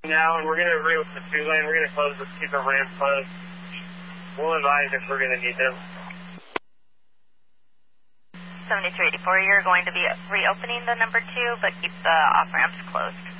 now, and we're going to agree with the 2-lane. We're going to keep the ramp closed. We'll advise if we're going to need them. 7384, you're going to be reopening the number 2, but keep the off-ramps closed.